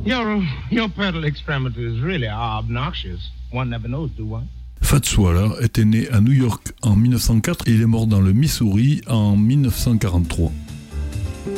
Your pedal extremities really are obnoxious. One never knows, do one? Fats Waller était né à New York en 1904 et il est mort dans le Missouri en 1943.